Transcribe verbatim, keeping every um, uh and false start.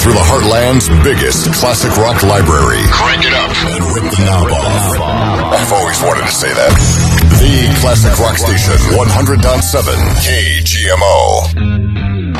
through the Heartland's biggest classic rock library. Crank it up and rip the knob off. I've always wanted to say that. The Classic Rock Station, one hundred point seven K G M O.